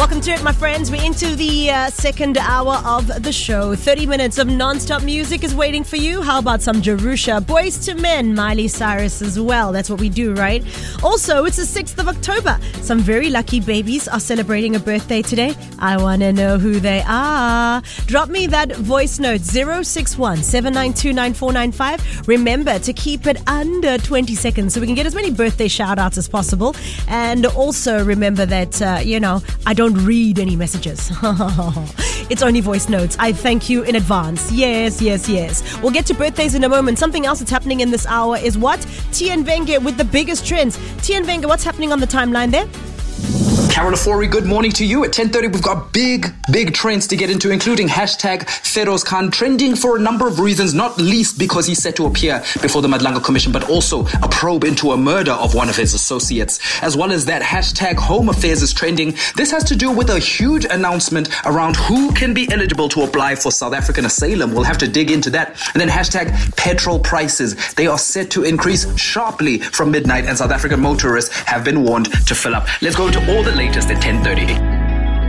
Welcome to it, my friends. We're into the second hour of the show. 30 minutes of non-stop music is waiting for you. How about some Jerusha? Boys to Men, Miley Cyrus as well. That's what we do, right? Also, it's the 6th of October. Some very lucky babies are celebrating a birthday today. I want to know who they are. Drop me that voice note, 061-792-9495. Remember to keep it under 20 seconds so we can get as many birthday shout-outs as possible. And also remember that, I don't read any messages. It's only voice notes. I thank you in advance. Yes. We'll get to birthdays in a moment. Something else that's happening in this hour is what? Tian Venge with the biggest trends. Tian Venge, what's happening on the timeline there? Carol Afori, good morning to you. At 10:30, we've got big trends to get into, including hashtag Feroz Khan, trending for a number of reasons, not least because he's set to appear before the Madlanga Commission, but also a probe into a murder of one of his associates. As well as that, hashtag Home Affairs is trending. This has to do with a huge announcement around who can be eligible to apply for South African asylum. We'll have to dig into that. And then hashtag petrol prices. They are set to increase sharply from midnight, and South African motorists have been warned to fill up. Let's go into all the latest at 10:30.